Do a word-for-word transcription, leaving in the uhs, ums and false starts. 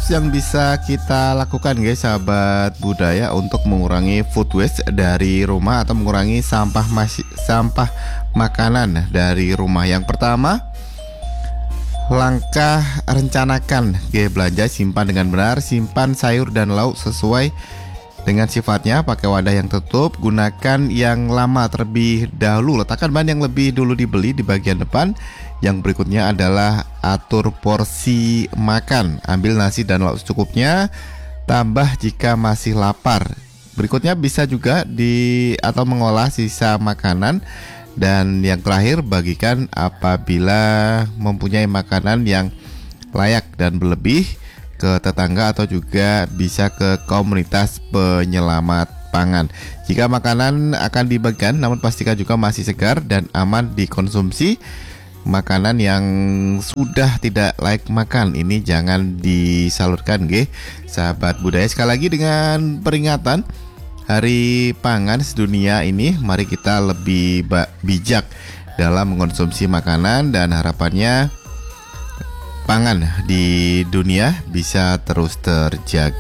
yang bisa kita lakukan guys, sahabat budaya, untuk mengurangi food waste dari rumah atau mengurangi sampah masih sampah makanan dari rumah. Yang pertama, langkah rencanakan gaya belanja, simpan dengan benar, simpan sayur dan lauk sesuai dengan sifatnya, pakai wadah yang tertutup, gunakan yang lama terlebih dahulu, letakkan bahan yang lebih dulu dibeli di bagian depan. Yang berikutnya adalah atur porsi makan, ambil nasi dan lauk secukupnya, tambah jika masih lapar. Berikutnya bisa juga di atau mengolah sisa makanan. Dan yang terakhir, bagikan apabila mempunyai makanan yang layak dan berlebih ke tetangga atau juga bisa ke komunitas penyelamat pangan. Jika makanan akan dibagikan, namun pastikan juga masih segar dan aman dikonsumsi. Makanan yang sudah tidak layak makan ini jangan disalurkan, nggih, sahabat budaya. Sekali lagi dengan peringatan Hari Pangan Sedunia ini, mari kita lebih bijak dalam mengkonsumsi makanan dan harapannya pangan di dunia bisa terus terjaga.